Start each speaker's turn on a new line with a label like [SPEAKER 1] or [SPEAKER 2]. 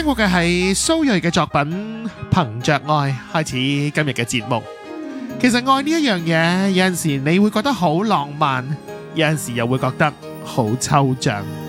[SPEAKER 1] 過嘅係蘇芮嘅作品《憑着愛》，開始今日嘅節目。其實愛呢一樣嘢，有陣時你會覺得好浪漫，有陣時又會覺得好抽象。